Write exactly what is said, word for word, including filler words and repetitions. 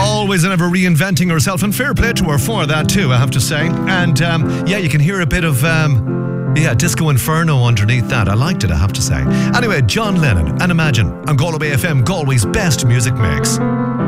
Always and ever reinventing herself, and fair play to her for that too, I have to say. And um, yeah, you can hear a bit of um, yeah, Disco Inferno underneath that. I liked it, I have to say. Anyway, John Lennon and Imagine on Galway F M, Galway's best music mix.